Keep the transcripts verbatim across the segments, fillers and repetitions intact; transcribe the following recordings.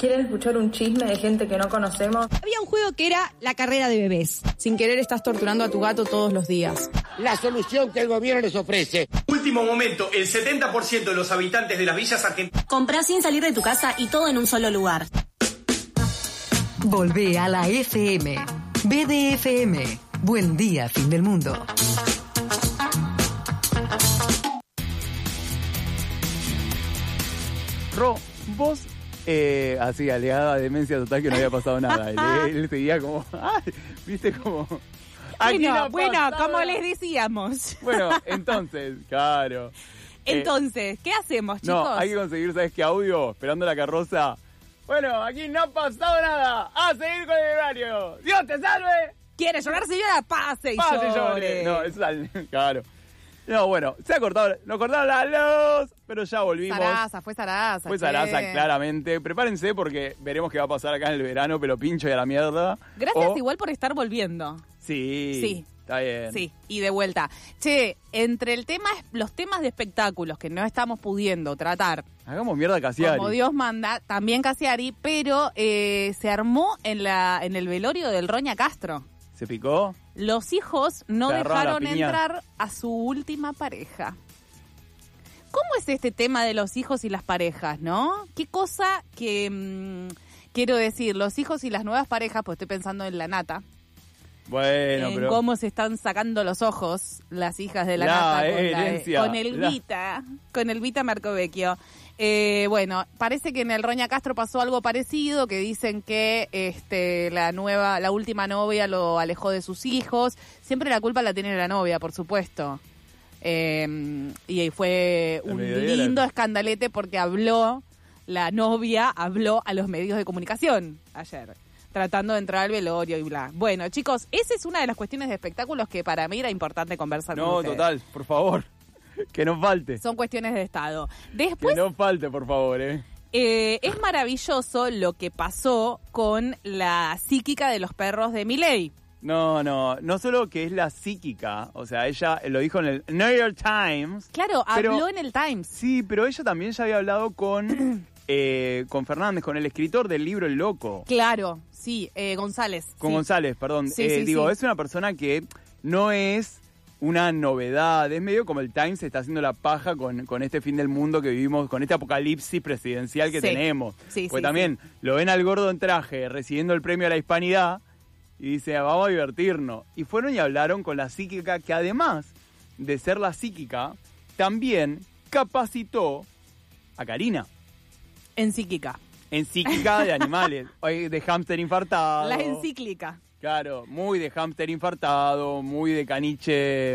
¿Quieren escuchar un chisme de gente que no conocemos? Había un juego que era la carrera de bebés. Sin querer estás torturando a tu gato todos los días. La solución que el gobierno les ofrece. Último momento, el setenta por ciento de los habitantes de las villas argentinas... Comprá sin salir de tu casa y todo en un solo lugar. Volvé a la F M. B D F M. Buen día, fin del mundo. Ro, vos... Eh, así, alegada demencia total que no había pasado nada. Él, él seguía como... Ah, ¿viste? Como... Bueno, no bueno, como les decíamos. Bueno, entonces, claro. Entonces, eh, ¿qué hacemos, chicos? No, hay que conseguir, ¿sabes qué audio? Esperando la carroza. Bueno, aquí no ha pasado nada. A seguir con el horario. ¡Dios te salve! ¿Quiere llorar, señora? Pase y Pase llore. llore. No, es al... Claro. No, bueno, se ha cortado, nos cortaron la luz, pero ya volvimos. Sarasa, fue Sarasa. Fue Sarasa, claramente. Prepárense porque veremos qué va a pasar acá en el verano, pelo pincho y a la mierda. Gracias o... igual por estar volviendo. Sí. Sí. Está bien. Sí, y de vuelta. Che, entre el tema, los temas de espectáculos que no estamos pudiendo tratar. Hagamos mierda a Cassiari. Como Dios manda, también Cassiari, pero eh, se armó en la en el velorio del Roña Castro. ¿Se picó? Los hijos no Se dejaron entrar a su última pareja. ¿Cómo es este tema de los hijos y las parejas, no? Qué cosa que, mmm, quiero decir, los hijos y las nuevas parejas, pues estoy pensando en la Nata. Bueno, en pero... cómo se están sacando los ojos las hijas de la, la Nata con, herencia, la, con el la... Vita, con el Vita Marcovecchio. Eh, bueno, parece que en el Roña Castro pasó algo parecido, que dicen que este la nueva, la última novia lo alejó de sus hijos. Siempre la culpa la tiene la novia, por supuesto. Eh, y fue un lindo escandalete porque habló, la novia habló a los medios de comunicación ayer, tratando de entrar al velorio y bla. Bueno, chicos, esa es una de las cuestiones de espectáculos que para mí era importante conversar con ustedes. No, total, por favor. Que no falte. Son cuestiones de Estado. Después, que no falte, por favor, ¿eh? eh. Es maravilloso lo que pasó con la psíquica de los perros de Milei. No, no, no solo que es la psíquica, o sea, ella lo dijo en el New York Times. Claro, pero, habló en el Times. Sí, pero ella también ya había hablado con, eh, con Fernández, con el escritor del libro El Loco. Claro, sí, eh, González. Con sí. González, perdón. Sí, eh, sí, digo, sí. es una persona que no es una novedad, es medio como el Times está haciendo la paja con, con este fin del mundo que vivimos, con este apocalipsis presidencial que sí. tenemos. Sí, pues sí, también sí. lo ven al gordo en traje recibiendo el premio a la hispanidad y dice, vamos a divertirnos. Y fueron y hablaron con la psíquica que además de ser la psíquica, también capacitó a Karina. En psíquica. En psíquica de animales, de hámster infartado. La encíclica. Claro, muy de hámster infartado, muy de caniche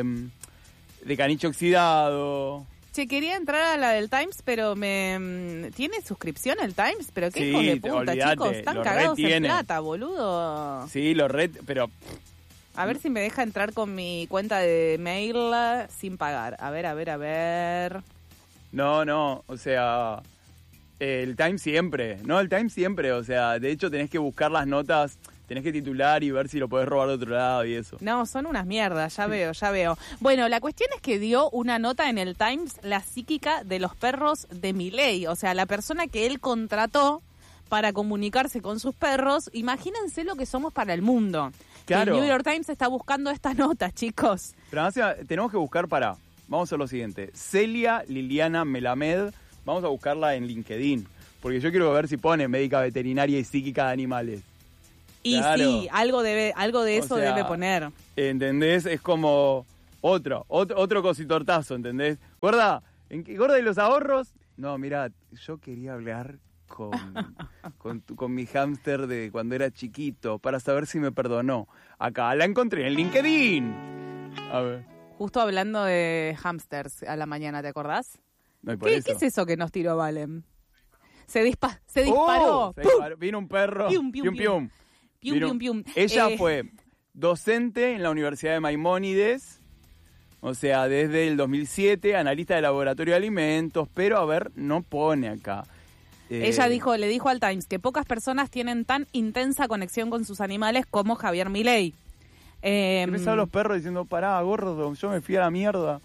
de caniche oxidado. Che, quería entrar a la del Times, pero me... ¿Tiene suscripción el Times? Pero qué sí, hijos de puta, olvidate, chicos. Están cagados en plata, boludo. Sí, los red... pero... A ver si me deja entrar con mi cuenta de mail sin pagar. A ver, a ver, a ver... No, no, o sea... El Times siempre, no, el Times siempre, o sea, de hecho tenés que buscar las notas... Tenés que titular y ver si lo podés robar de otro lado y eso. No, son unas mierdas, ya veo, ya veo. Bueno, la cuestión es que dio una nota en el Times la psíquica de los perros de Milei. O sea, la persona que él contrató para comunicarse con sus perros. Imagínense lo que somos para el mundo. Claro. El New York Times está buscando estas notas, chicos. Pero además, tenemos que buscar para... Vamos a hacer lo siguiente. Celia Liliana Melamed, vamos a buscarla en LinkedIn. Porque yo quiero ver si pone médica veterinaria y psíquica de animales. Y claro. Sí, algo debe, algo de eso o sea, debe poner. ¿Entendés? Es como otro, otro, otro cositortazo, ¿entendés? Gorda, ¿en qué, gorda, ¿y los ahorros? No, mira, yo quería hablar con, con, tu, con mi hámster de cuando era chiquito para saber si me perdonó. Acá la encontré en LinkedIn. A ver. Justo hablando de hámsters a la mañana, ¿te acordás? No, por ¿Qué, eso. ¿Qué es eso que nos tiró Valen? Se, dispa se disparó. Oh, se disparó. Vino un perro. Pium, pium, pium. pium. Pium, Vino, pium, pium. Ella eh... fue docente en la Universidad de Maimónides, o sea, desde el dos mil siete, analista de laboratorio de alimentos, pero a ver, no pone acá. Eh... Ella dijo, le dijo al Times que pocas personas tienen tan intensa conexión con sus animales como Javier Milei. Eh, Empezó a los perros diciendo, pará, gordo, yo me fui a la mierda.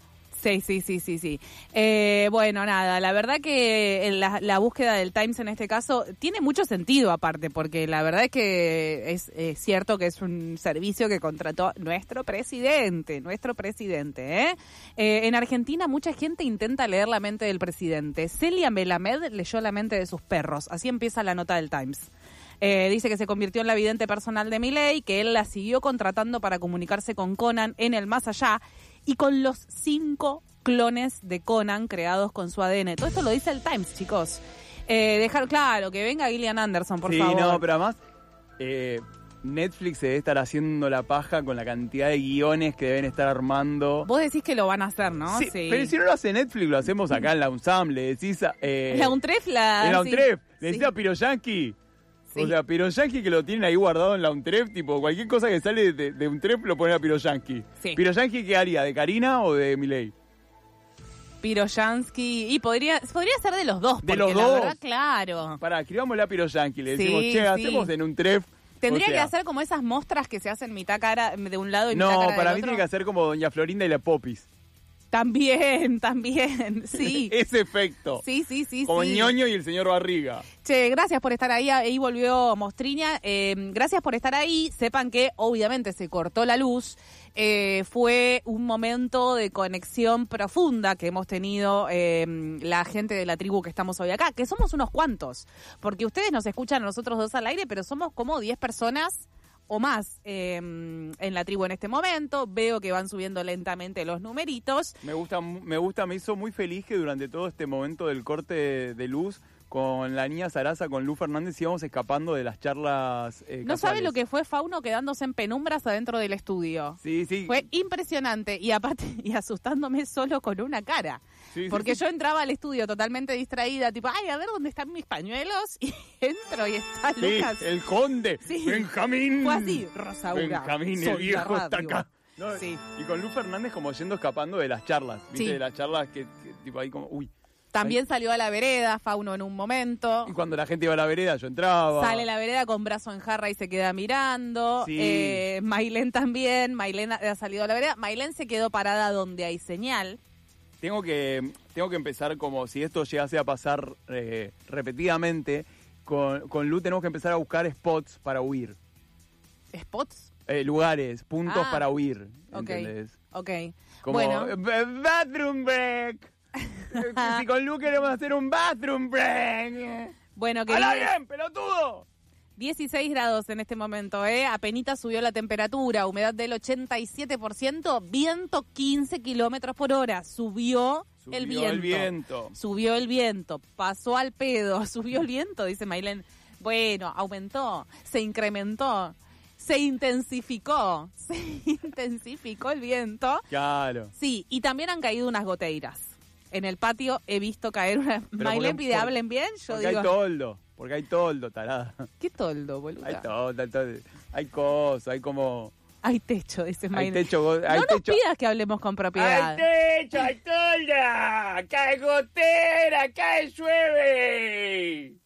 Sí, sí, sí, sí, sí. Eh, bueno, nada, la verdad que la, la búsqueda del Times en este caso tiene mucho sentido aparte, porque la verdad es que es, es cierto que es un servicio que contrató nuestro presidente, nuestro presidente, ¿eh? Eh, en Argentina mucha gente intenta leer la mente del presidente. Celia Melamed leyó la mente de sus perros, así empieza la nota del Times. Eh, dice que se convirtió en la vidente personal de Milei, que él la siguió contratando para comunicarse con Conan en el más allá y con los cinco clones de Conan creados con su A D N. Todo esto lo dice el Times, chicos. Eh, dejar claro que venga Gillian Anderson, por sí, favor. Sí, no, pero además eh, Netflix se debe estar haciendo la paja con la cantidad de guiones que deben estar armando. Vos decís que lo van a hacer, ¿no? Sí, sí. Pero si no lo hace Netflix, lo hacemos acá en la UNSAM, le decís... Eh, la UNTREF, la... En la UNTREF, sí, le decís sí. a Piroyanqui... Sí. O sea, Piroyanqui que lo tienen ahí guardado en la UNTREF, tipo, cualquier cosa que sale de, de UNTREF lo ponen a Piroyanqui. Sí. ¿Piroyanqui qué haría? ¿De Karina o de Milei? Piroyansky, y podría podría ser de los dos, de porque los la dos. verdad, claro. Pará, escribámosle a Piroyanqui, le Sí, decimos, che, sí. hacemos en UNTREF. Tendría o sea, que hacer como esas mostras que se hacen mitad cara de un lado y no, mitad cara del para mí otro. tiene que hacer como Doña Florinda y la Popis. También, también, sí. Ese efecto. Sí, sí, sí, Como sí. Ñoño y el señor Barriga. Che, gracias por estar ahí. Ahí volvió Mostriña. Eh, gracias por estar ahí. Sepan que obviamente se cortó la luz. Eh, fue un momento de conexión profunda que hemos tenido eh, la gente de la tribu que estamos hoy acá, que somos unos cuantos. Porque ustedes nos escuchan a nosotros dos al aire, pero somos como diez personas o más eh, en la tribu en este momento. Veo que van subiendo lentamente los numeritos. Me gusta, me gusta, me hizo muy feliz que durante todo este momento del corte de, de luz, con la niña Sarasa, con Lu Fernández, íbamos escapando de las charlas eh, No casuales. sabe lo que fue Fauno quedándose en penumbras adentro del estudio. Sí, sí. Fue impresionante y aparte y asustándome solo con una cara. Sí, sí, Porque sí. yo entraba al estudio totalmente distraída, tipo, ay, a ver dónde están mis pañuelos. Y entro y está Sí, Lucas. el conde, Sí. Benjamín. Fue así, Rosaura. Benjamín, soy el viejo la está radio. acá. No, Sí. Y con Lu Fernández como yendo escapando de las charlas, ¿viste? Sí. De las charlas que, que tipo ahí como, uy. También salió a la vereda, Fauno en un momento. Y cuando la gente iba a la vereda, yo entraba. Sale a la vereda con brazo en jarra y se queda mirando. Sí. Eh, Mailén también. Mailén ha salido a la vereda. Mailén se quedó parada donde hay señal. Tengo que, tengo que empezar como, si esto llegase a pasar eh, repetidamente, con, con Lu tenemos que empezar a buscar spots para huir. ¿Spots? Eh, lugares, puntos Ah, para huir, Ok, ¿entendés? ok. Como, Bueno. eh, bathroom break. Si con Lu queremos hacer un bathroom break. Bueno, ¡Hala queridos, bien, pelotudo! dieciséis grados en este momento, ¿eh? Apenita subió la temperatura, humedad del ochenta y siete por ciento, viento quince kilómetros por hora. Subió, Subió el viento. el viento. Subió el viento. Pasó al pedo. Subió el viento, dice Mailén. Bueno, aumentó, se incrementó, se intensificó. Se intensificó el viento. Claro. Sí, y también han caído unas goteiras. En el patio he visto caer una... Pero Mailén porque- pide, por- hablen bien. Yo Porque digo, hay toldo. Porque hay toldo, tarada. ¿qué toldo, boluda? Hay toldo, hay toldo. Hay cosas, hay como... Hay techo, dice Hay Mailén. techo, go- hay no nos techo. pidas que hablemos con propiedad. ¡Hay techo, hay tolda! ¡Cae gotera, cae llueve!